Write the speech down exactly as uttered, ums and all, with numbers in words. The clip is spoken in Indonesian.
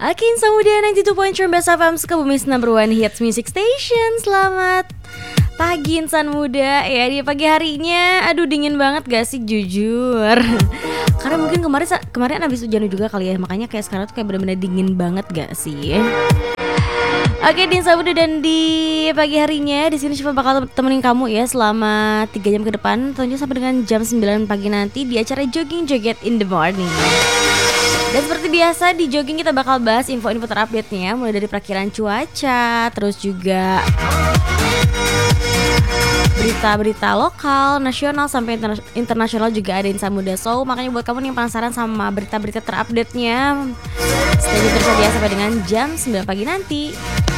Oke, Insa Muda sembilan puluh dua titik Best F M Sukabumi number one hits music station. Selamat pagi insan muda. Ya di pagi harinya, aduh dingin banget gak sih jujur. Karena mungkin kemarin kemarin abis hujan juga kali ya, makanya kayak sekarang tuh kayak bener-bener dingin banget gak sih. Oke, di Insa Muda dan di pagi harinya di sini Syifa bakal temenin kamu ya selama tiga jam ke depan, tentunya sampai dengan jam sembilan pagi nanti di acara Jogging Joget in the Morning. Dan seperti biasa di jogging kita bakal bahas info-info terupdate-nya, mulai dari perakiran cuaca, terus juga berita-berita lokal, nasional sampai interna- internasional juga ada Insa Muda. So makanya buat kamu yang penasaran sama berita-berita terupdate-nya, stay tune terus aja sampai dengan jam sembilan pagi nanti.